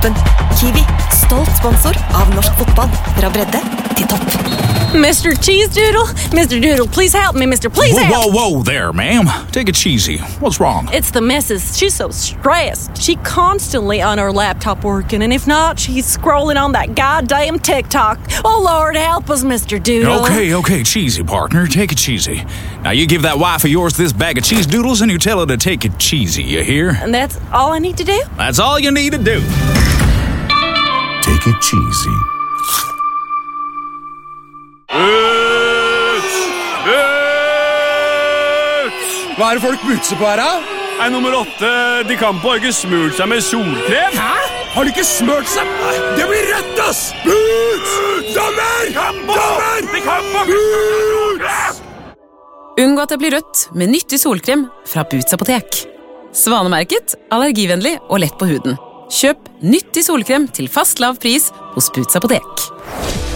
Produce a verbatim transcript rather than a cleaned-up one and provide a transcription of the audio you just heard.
appen. Kiwi, stolt sponsor av norsk fotball. Fra bredde til topp. Mister Cheese Doodle, Mister Doodle, please help me, Mister Please whoa, help. Whoa, whoa there, ma'am. Take it cheesy. What's wrong? It's the missus. She's so stressed. She constantly on her laptop working, and if not, she's scrolling on that goddamn TikTok. Oh, Lord, help us, Mister Doodle. Okay, okay, cheesy, partner. Take it cheesy. Now, you give that wife of yours this bag of cheese doodles, and you tell her to take it cheesy, you hear? And that's all I need to do? That's all you need to do. Take it cheesy. Hva er det folk butser på her, da? Nei, nummer åtte, de kan på ikke smurt seg med solkrem. Hæ? Har de ikke smurt seg? Det blir rødt, ass! Buts! Dommer! Dommer! De kan på Buts! Unngå at det blir rødt med nyttig solkrem fra Boots apotek. Svanemerket, allergivennlig og lett på huden. Kjøp nyttig solkrem til fast lav pris hos Boots apotek.